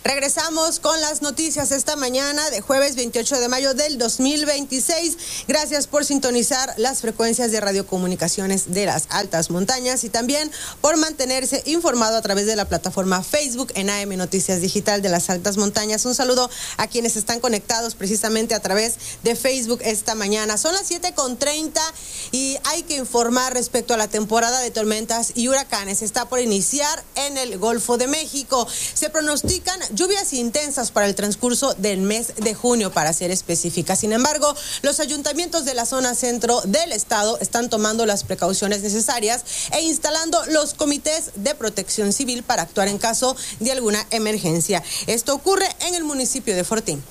Regresamos con las noticias esta mañana de jueves 28 de mayo del 2026. Gracias por sintonizar las frecuencias de radiocomunicaciones de las altas montañas y también por mantenerse informado a través de la plataforma Facebook en AM Noticias Digital de las altas montañas. Un saludo a quienes están conectados precisamente a través de Facebook esta mañana. Son las 7:30 y hay que informar respecto a la temporada de tormentas y huracanes. Está por iniciar en el Golfo de México. Se pronostican lluvias intensas para el transcurso del mes de junio, para ser específica. Sin embargo, los ayuntamientos de la zona centro del estado están tomando las precauciones necesarias e instalando los comités de protección civil para actuar en caso de alguna emergencia. Esto ocurre en el municipio de Fortín.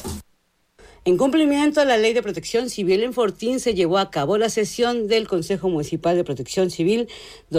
En cumplimiento a la Ley de Protección Civil, en Fortín se llevó a cabo la sesión del Consejo Municipal de Protección Civil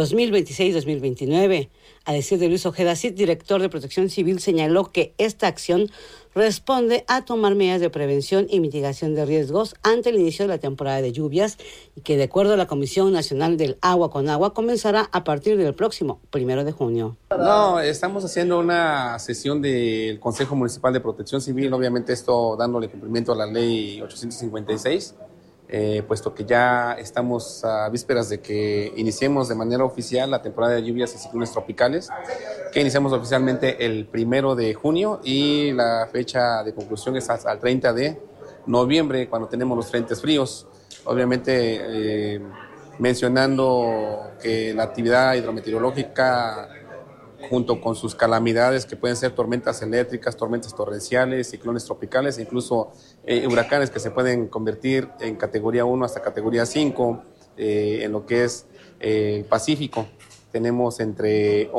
2026-2029. A decir de Luis Ojeda Cid, director de Protección Civil, señaló que esta acción responde a tomar medidas de prevención y mitigación de riesgos ante el inicio de la temporada de lluvias y que, de acuerdo a la Comisión Nacional del Agua con Agua, comenzará a partir del próximo 1 de junio. No, estamos haciendo una sesión del Consejo Municipal de Protección Civil, obviamente esto dándole cumplimiento a la Ley 856, puesto que ya estamos a vísperas de que iniciemos de manera oficial la temporada de lluvias y ciclones tropicales, que iniciamos oficialmente el 1 de junio y la fecha de conclusión es hasta el 30 de noviembre, cuando tenemos los frentes fríos. Obviamente mencionando que la actividad hidrometeorológica, junto con sus calamidades que pueden ser tormentas eléctricas, tormentas torrenciales, ciclones tropicales e incluso huracanes que se pueden convertir en categoría 1 hasta categoría 5 en lo que es el Pacífico. Tenemos entre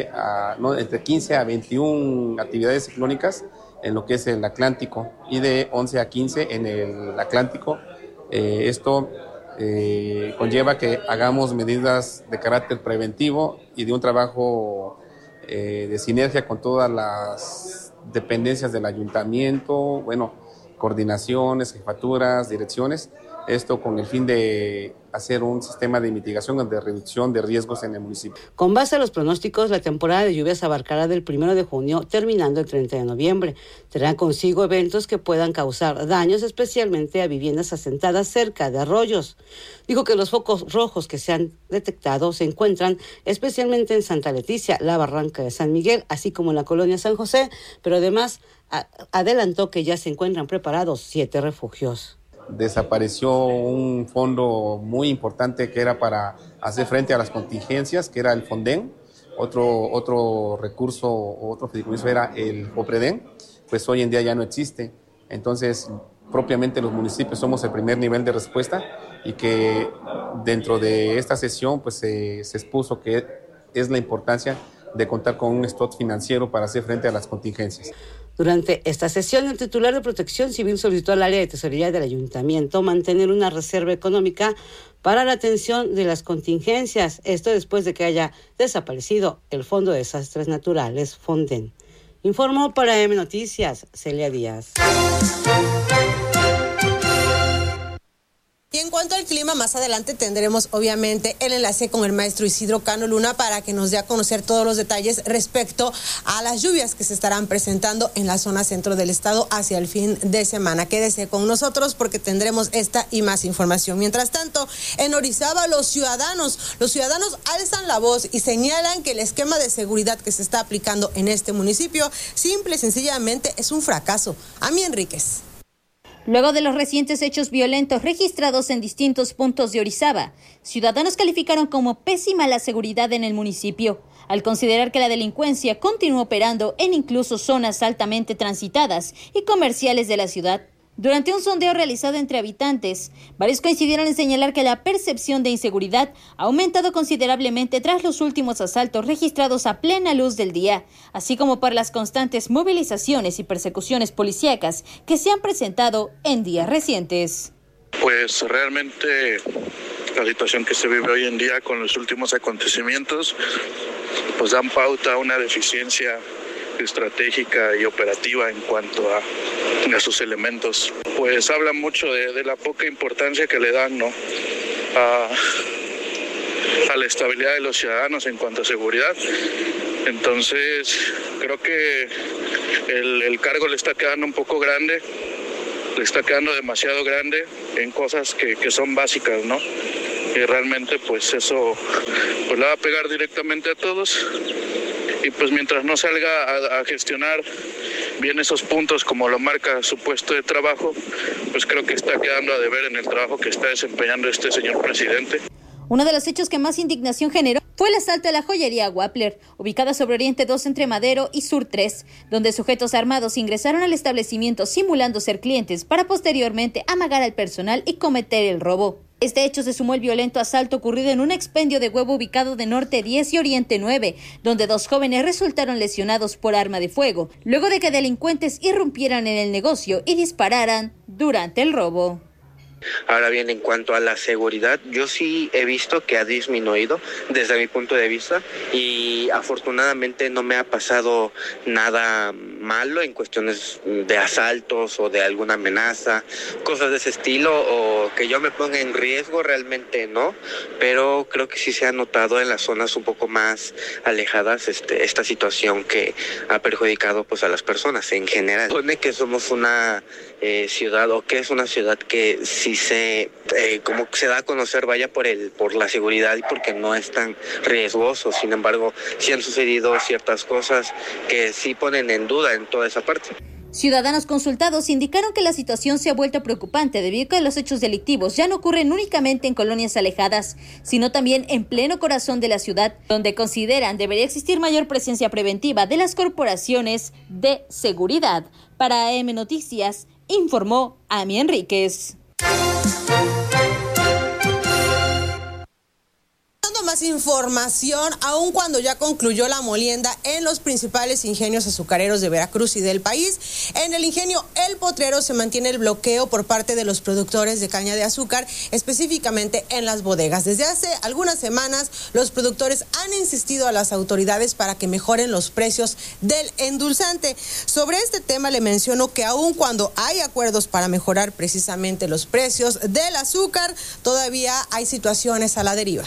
15 a 21 actividades ciclónicas en lo que es el Atlántico y de 11 a 15 en el Atlántico. Esto conlleva que hagamos medidas de carácter preventivo y de un trabajo de sinergia con todas las dependencias del ayuntamiento, coordinaciones, jefaturas, direcciones, esto con el fin de hacer un sistema de mitigación, de reducción de riesgos en el municipio. Con base a los pronósticos, la temporada de lluvias abarcará del 1 de junio terminando el 30 de noviembre. Traerán consigo eventos que puedan causar daños, especialmente a viviendas asentadas cerca de arroyos. Dijo que los focos rojos que se han detectado se encuentran especialmente en Santa Leticia, la Barranca de San Miguel, así como en la colonia San José, pero además adelantó que ya se encuentran preparados 7 refugios. Desapareció un fondo muy importante que era para hacer frente a las contingencias, que era el Fonden. Otro recurso, otro fideicomiso era el FOPREDEN, pues hoy en día ya no existe. Entonces, propiamente los municipios somos el primer nivel de respuesta y que dentro de esta sesión pues se expuso que es la importancia de contar con un stock financiero para hacer frente a las contingencias. Durante esta sesión, el titular de Protección Civil solicitó al área de tesorería del ayuntamiento mantener una reserva económica para la atención de las contingencias, esto después de que haya desaparecido el Fondo de Desastres Naturales, Fonden. Informó para AM Noticias, Celia Díaz. Y en cuanto al clima, más adelante tendremos obviamente el enlace con el maestro Isidro Cano Luna para que nos dé a conocer todos los detalles respecto a las lluvias que se estarán presentando en la zona centro del estado hacia el fin de semana. Quédese con nosotros porque tendremos esta y más información. Mientras tanto, en Orizaba los ciudadanos alzan la voz y señalan que el esquema de seguridad que se está aplicando en este municipio simple y sencillamente es un fracaso. Ami Enríquez. Luego de los recientes hechos violentos registrados en distintos puntos de Orizaba, ciudadanos calificaron como pésima la seguridad en el municipio, al considerar que la delincuencia continúa operando en incluso zonas altamente transitadas y comerciales de la ciudad. Durante un sondeo realizado entre habitantes, varios coincidieron en señalar que la percepción de inseguridad ha aumentado considerablemente tras los últimos asaltos registrados a plena luz del día, así como por las constantes movilizaciones y persecuciones policíacas que se han presentado en días recientes. Pues realmente la situación que se vive hoy en día con los últimos acontecimientos pues dan pauta a una deficiencia estratégica y operativa en cuanto a sus elementos. Pues habla mucho de la poca importancia que le dan, ¿no?, a la estabilidad de los ciudadanos en cuanto a seguridad. Entonces, creo que el cargo le está quedando un poco grande, le está quedando demasiado grande en cosas que son básicas, ¿no? Y realmente pues eso pues le va a pegar directamente a todos, y pues mientras no salga a gestionar bien esos puntos como lo marca su puesto de trabajo, pues creo que está quedando a deber en el trabajo que está desempeñando este señor presidente. Uno de los hechos que más indignación generó fue el asalto a la joyería Wappler, ubicada sobre Oriente 2 entre Madero y Sur 3, donde sujetos armados ingresaron al establecimiento simulando ser clientes para posteriormente amagar al personal y cometer el robo. Este hecho se sumó al violento asalto ocurrido en un expendio de huevo ubicado de Norte 10 y Oriente 9, donde 2 jóvenes resultaron lesionados por arma de fuego, luego de que delincuentes irrumpieran en el negocio y dispararan durante el robo. Ahora bien, en cuanto a la seguridad, yo sí he visto que ha disminuido desde mi punto de vista y afortunadamente no me ha pasado nada malo en cuestiones de asaltos o de alguna amenaza, cosas de ese estilo, o que yo me ponga en riesgo, realmente no, pero creo que sí se ha notado en las zonas un poco más alejadas esta situación que ha perjudicado pues a las personas en general. Supone que somos una ciudad, o que es una ciudad que sí como se da a conocer, vaya, por la seguridad y porque no es tan riesgoso. Sin embargo, sí han sucedido ciertas cosas que sí ponen en duda en toda esa parte. Ciudadanos consultados indicaron que la situación se ha vuelto preocupante debido a que los hechos delictivos ya no ocurren únicamente en colonias alejadas, sino también en pleno corazón de la ciudad, donde consideran debería existir mayor presencia preventiva de las corporaciones de seguridad. Para AM Noticias, informó Ami Enríquez. Más información, aun cuando ya concluyó la molienda en los principales ingenios azucareros de Veracruz y del país. En el ingenio El Potrero se mantiene el bloqueo por parte de los productores de caña de azúcar, específicamente en las bodegas. Desde hace algunas semanas, los productores han insistido a las autoridades para que mejoren los precios del endulzante. Sobre este tema le menciono que aun cuando hay acuerdos para mejorar precisamente los precios del azúcar, todavía hay situaciones a la deriva.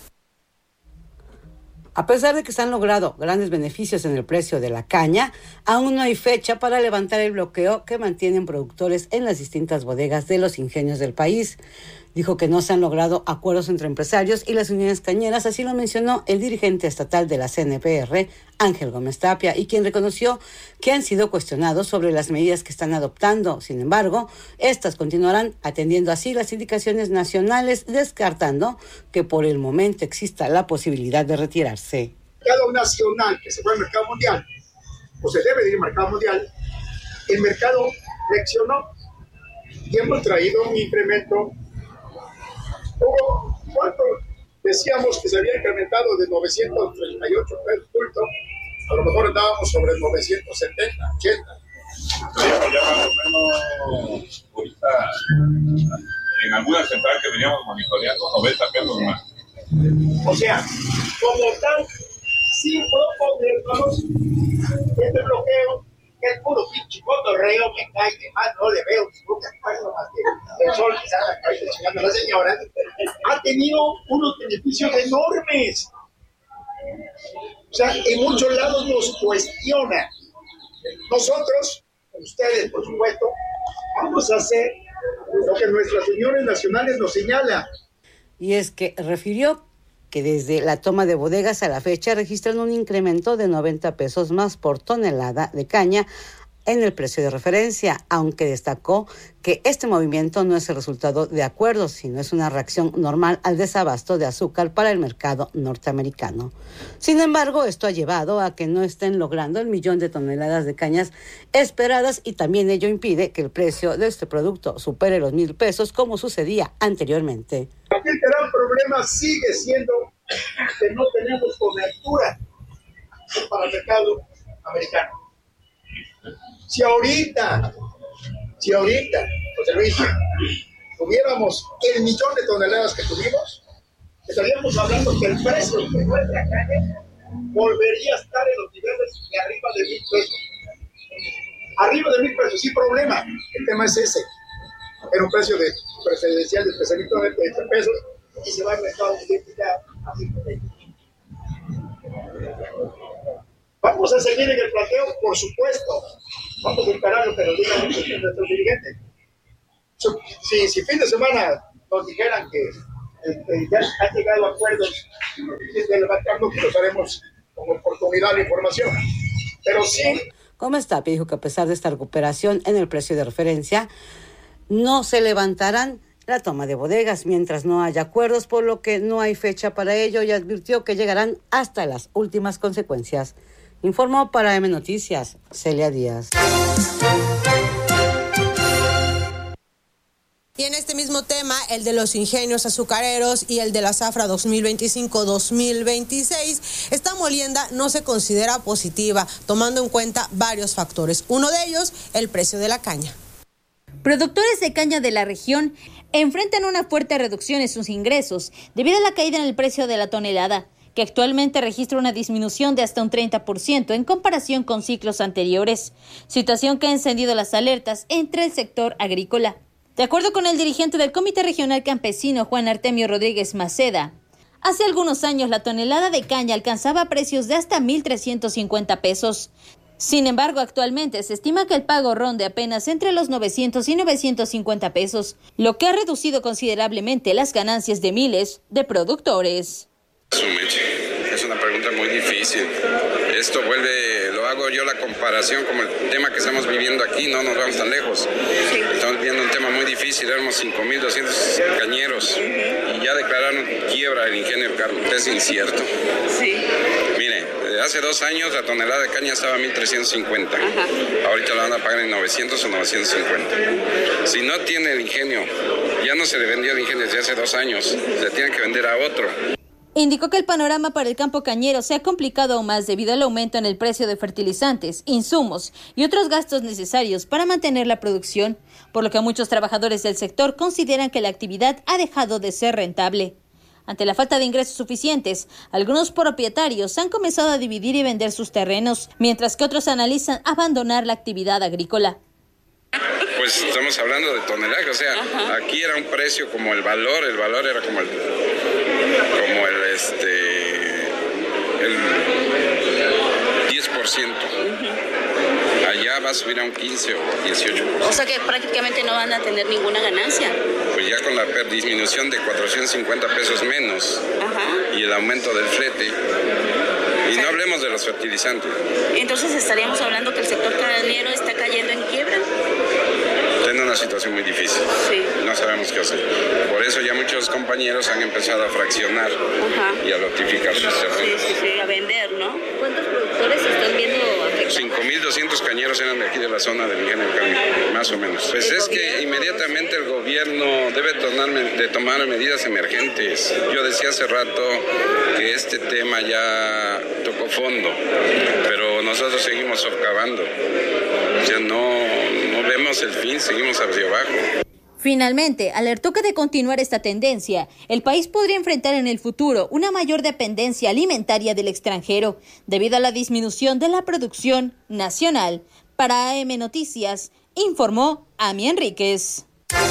A pesar de que se han logrado grandes beneficios en el precio de la caña, aún no hay fecha para levantar el bloqueo que mantienen productores en las distintas bodegas de los ingenios del país. Dijo que no se han logrado acuerdos entre empresarios y las uniones cañeras, así lo mencionó el dirigente estatal de la CNPR, Ángel Gómez Tapia, y quien reconoció que han sido cuestionados sobre las medidas que están adoptando. Sin embargo, estas continuarán atendiendo así las indicaciones nacionales, descartando que por el momento exista la posibilidad de retirarse. El mercado nacional que se fue al mercado mundial, o se debe de ir al mercado mundial, el mercado reaccionó y hemos traído un incremento. ¿Cuánto decíamos que se había incrementado de 938 pesos culto? A lo mejor andábamos sobre 970, 80. Ya más o menos ahorita en alguna central que veníamos monitoreando 90 pesos más. O sea, como tal, sin proponernos este bloqueo, que es puro pinche cotorreo, me cae que más no le veo ningún acuerdo más que el sol que se haga cabeza chingando a la señora, ha tenido unos beneficios enormes. O sea, en muchos lados nos cuestiona. Nosotros, ustedes por supuesto, vamos a hacer lo que nuestras uniones nacionales nos señalan. Y es que refirió que desde la toma de bodegas a la fecha registran un incremento de 90 pesos más por tonelada de caña en el precio de referencia, aunque destacó que este movimiento no es el resultado de acuerdos, sino es una reacción normal al desabasto de azúcar para el mercado norteamericano. Sin embargo, esto ha llevado a que no estén logrando el 1,000,000 de toneladas de cañas esperadas, y también ello impide que el precio de este producto supere los 1,000 pesos como sucedía anteriormente. Aquí el gran problema sigue siendo que no tenemos cobertura para el mercado americano. Si ahorita, José Luis, tuviéramos el 1,000,000 de toneladas que tuvimos, estaríamos hablando que el precio de nuestra caña volvería a estar en los niveles de arriba de 1,000 pesos. Arriba de 1,000 pesos, sin problema. El tema es ese. Era un precio de preferencial de 13,000 pesos y se va al mercado directo ya a 5,000. Vamos a seguir en el planteo, por supuesto. Vamos a esperar lo que nos digan nuestros dirigentes. Si fin de semana nos dijeran que ya han llegado a acuerdos de levantarnos, pues lo haremos con oportunidad de información. Pero sí. Gómez Tapia dijo que a pesar de esta recuperación en el precio de referencia, no se levantarán la toma de bodegas mientras no haya acuerdos, por lo que no hay fecha para ello, y advirtió que llegarán hasta las últimas consecuencias. Informó para M Noticias, Celia Díaz. Y en este mismo tema, el de los ingenios azucareros y el de la zafra 2025-2026, esta molienda no se considera positiva, tomando en cuenta varios factores. Uno de ellos, el precio de la caña. Productores de caña de la región enfrentan una fuerte reducción en sus ingresos debido a la caída en el precio de la tonelada, que actualmente registra una disminución de hasta un 30% en comparación con ciclos anteriores, situación que ha encendido las alertas entre el sector agrícola. De acuerdo con el dirigente del Comité Regional Campesino, Juan Artemio Rodríguez Maceda, hace algunos años la tonelada de caña alcanzaba precios de hasta 1,350 pesos. Sin embargo, actualmente se estima que el pago ronde apenas entre los 900 y 950 pesos, lo que ha reducido considerablemente las ganancias de miles de productores. Es una pregunta muy difícil. Esto lo hago yo la comparación como el tema que estamos viviendo aquí, no nos vamos tan lejos. Estamos viviendo un tema muy difícil, éramos 5,200 cañeros y ya declararon quiebra el ingenio del Carmen. Es incierto. Sí. Mire, hace 2 años la tonelada de caña estaba a 1,350. Ahorita la van a pagar en 900 o 950. Si no tiene el ingenio, ya no se le vendió el ingenio desde hace 2 años, se tiene que vender a otro. Indicó que el panorama para el campo cañero se ha complicado aún más debido al aumento en el precio de fertilizantes, insumos y otros gastos necesarios para mantener la producción, por lo que muchos trabajadores del sector consideran que la actividad ha dejado de ser rentable. Ante la falta de ingresos suficientes, algunos propietarios han comenzado a dividir y vender sus terrenos, mientras que otros analizan abandonar la actividad agrícola. Pues estamos hablando de tonelaje, o sea, aquí era un precio como el valor era como el 10%. Allá va a subir a un 15 o 18%. O sea que prácticamente no van a tener ninguna ganancia. Pues ya con la disminución de 450 pesos menos y el aumento del flete. Y no hablemos de los fertilizantes. Entonces estaríamos hablando que el sector cañero está cayendo en quiebra. Tiene una situación muy difícil. Sí. No sabemos qué hacer. Por eso ya muchos compañeros han empezado a fraccionar y a lotificar sus terrenos. Sí, a vender, ¿no? ¿Cuántos productores están viendo afectados? 5,200 cañeros eran de aquí de la zona del ingenio del Carmen, más o menos. Pues es que inmediatamente el gobierno debe tomar medidas emergentes. Yo decía hace rato que este tema ya tocó fondo, pero nosotros seguimos socavando. O sea, no vemos el fin, seguimos hacia abajo. Finalmente, alertó que de continuar esta tendencia, el país podría enfrentar en el futuro una mayor dependencia alimentaria del extranjero, debido a la disminución de la producción nacional. Para AM Noticias, informó Ami Enríquez.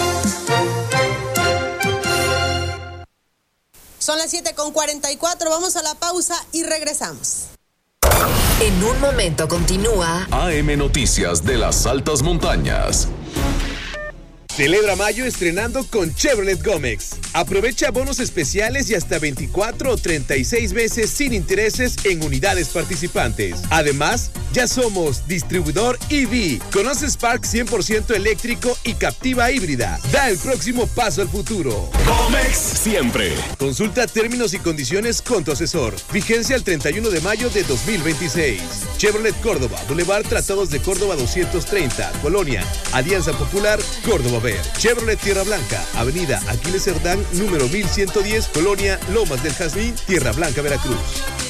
Son las 7:44, vamos a la pausa y regresamos. En un momento continúa AM Noticias de las Altas Montañas. Celebra mayo estrenando con Chevrolet Gómez. Aprovecha bonos especiales y hasta 24 o 36 meses sin intereses en unidades participantes. Además, ya somos distribuidor EV. Conoce Spark 100% eléctrico y Captiva híbrida. Da el próximo paso al futuro. Gómez siempre. Consulta términos y condiciones con tu asesor. Vigencia el 31 de mayo de 2026. Chevrolet Córdoba, Boulevard Tratados de Córdoba 230, Colonia, Alianza Popular, Córdoba. Chevrolet Tierra Blanca, Avenida Aquiles Cerdán, número 1110, Colonia Lomas del Jazmín, Tierra Blanca, Veracruz.